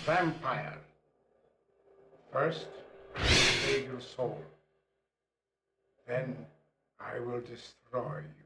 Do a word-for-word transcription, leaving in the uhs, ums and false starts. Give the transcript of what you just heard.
vampire. First, I will take your soul. Then I will destroy you.